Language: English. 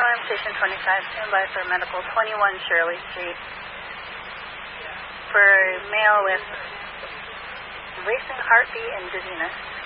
alarm, station 25, standby for medical, 21 Shirley Street. For male with racing heartbeat and dizziness.